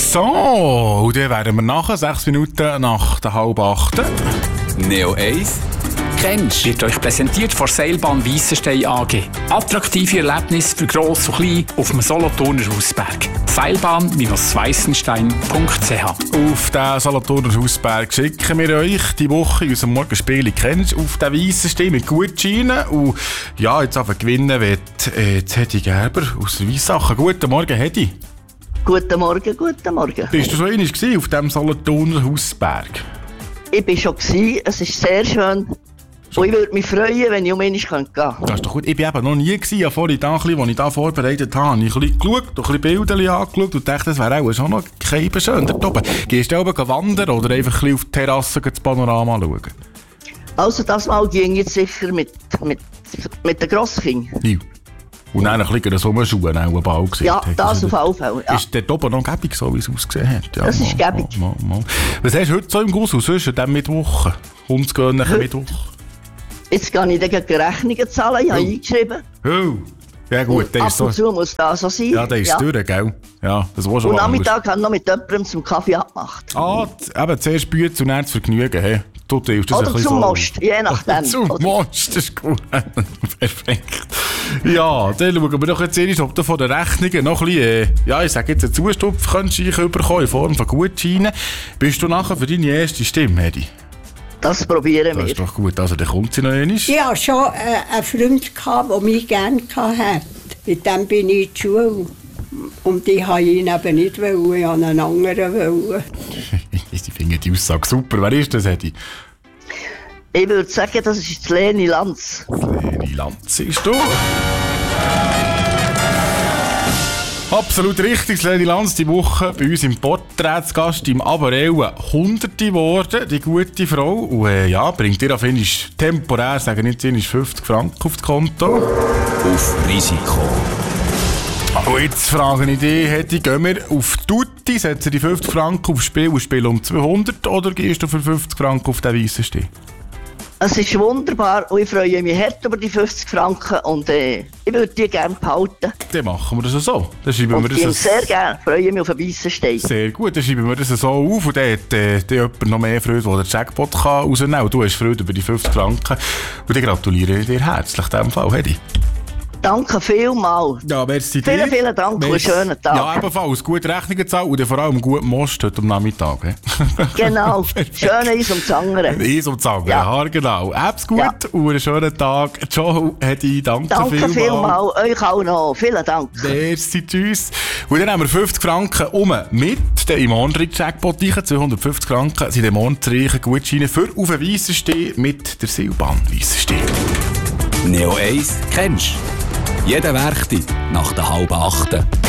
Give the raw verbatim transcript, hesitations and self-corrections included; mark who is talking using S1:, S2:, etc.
S1: So, und dann wären wir nachher, sechs Minuten nach der halb acht.
S2: Neo eins kennst.
S3: Wird euch präsentiert von Seilbahn Weissenstein A G. Attraktive Erlebnisse für Gross und Klein auf dem Solothurner Hausberg. Seilbahn Weissenstein punkt c h.
S1: Auf den Solothurner Hausberg schicken wir euch die Woche in unserem Morgenspiel «Kennst» auf den Weissenstein mit Gutscheinen. Und ja, jetzt einfach gewinnen wird äh, Hedi Gerber aus Weissachen. Guten Morgen, Hedi.
S4: Guten Morgen, guten Morgen.
S1: Bist du schon einmal gewesen auf dem Solothurner Hausberg?
S4: Ich war schon gewesen. Es ist sehr schön. Und ich würde mich freuen, wenn ich um einmal gehen könnte.
S1: Das ist doch gut. Ich war eben noch nie gewesen. Ja, vorhin, da, als ich da vorbereitet habe, habe ich ein bisschen geschaut, ein bisschen Bilder angeschaut und dachte, das wäre auch schon noch kein schön dort oben. Gehst du oben wandern oder einfach ein bisschen auf die Terrasse das Panorama schauen?
S4: Also das Mal ging jetzt sicher mit, mit, mit den Grosskindern.
S1: Ja. Und dann ein bisschen so Schuhe auch einen Ball gesehen.
S4: Ja, das auf alle Fälle. Ja.
S1: Ist dort oben noch gäbig, so wie es ausgesehen hat? Ja,
S4: das ist gäbig.
S1: Mal, mal, mal. Was hast du heute so im Guss sonst an diesem Mittwoch? Hundsgewöhnlichen Mittwoch?
S4: Jetzt kann ich dann die Rechnungen zahlen, ich habe
S1: Oh.
S4: eingeschrieben.
S1: Oh. Ja gut, der
S4: ab
S1: ist so.
S4: und zu muss das so sein.
S1: Ja, der ist
S4: ja.
S1: durch, gell? Ja, das war schon
S4: Und am
S1: anders.
S4: Nachmittag haben wir noch mit jemandem zum Kaffee abgemacht.
S1: Ah, t- eben zuerst Bütze und dann das Vergnügen. Hey. Du tust das
S4: Oder
S1: ein bisschen
S4: zum
S1: so.
S4: Most, je nachdem.
S1: Zum
S4: Oder?
S1: Most, das ist gut. Perfekt. Ja, dann schauen wir doch jetzt erst, ob du von den Rechnungen noch ein bisschen, äh, ja, ich sage jetzt, einen Zustupf könntest du bekommen in Form von Gutscheinen. Bist du nachher für deine erste Stimme, Hedi?
S4: Das probieren
S1: Das
S4: wir.
S1: ist doch gut, also dann kommt sie noch einmal.
S5: Ich hatte schon äh, einen Freund, gehabt, der mich gerne hatte. Mit dem bin ich in die Schule. Und ich wollte ihn eben nicht, wollen, ich wollte einen anderen. Wollen.
S1: Ich finde die Aussage super. Wer ist das, Hedi?
S4: Ich würde sagen, das ist Leni Lanz.
S1: Leni Lanz ist du. Absolut richtig, Leni Lanz, die Woche bei uns im Porträtsgast im Aberellen Hunderte geworden, die gute Frau. Und äh, ja, bringt ihr auf einmal temporär, sagen nicht, sie ist fünfzig Franken auf das Konto.
S2: Auf Risiko.
S1: Und jetzt frage ich dich, Hedi, gehen wir auf Tutti, setzen die fünfzig Franken aufs Spiel und spielen um zweihundert oder gehst du für fünfzig Franken auf den Weissenstein?
S4: Es ist wunderbar und ich freue mich hart über die fünfzig Franken und äh, ich würde die gerne behalten.
S1: Dann machen wir das so. Dann schreiben
S4: Und
S1: wir
S4: ich
S1: das
S4: sehr gerne, freue mich auf einen Weissenstein.
S1: Sehr gut, dann schreiben wir das so auf und dann hat äh, dann jemand noch mehr Freude, der den Jackpot kann rausnehmen kann. Und du hast Freude über die fünfzig Franken. Und dann gratuliere ich dir herzlich in diesem Fall, Hedi.
S4: Danke vielmals.
S1: Ja, merci dir.
S4: Vielen, vielen Dank und einen schönen Tag.
S1: Ja, ebenfalls. Gute Rechnungen zahlen und dann vor allem guten Most heute am Nachmittag. He?
S4: Genau. Schöne Eis und Zangere.
S1: Eis und Zangere,
S4: Ja.
S1: ja. Genau. Hab's gut
S4: Ja.
S1: und einen schönen Tag. Ciao, Hedi. Danke,
S4: Danke
S1: vielmals.
S4: vielmals. Euch auch noch. Vielen Dank.
S1: Merci, tschüss. Und dann haben wir fünfzig Franken um mit dem im anderen Jackpot rein. zweihundertfünfzig Franken sind im monatlichen Gutscheine für auf den Weissenstein mit der Seilbahn Weissenstein.
S2: Neo eins kennst. Jeden Werktag nach der halben Achten.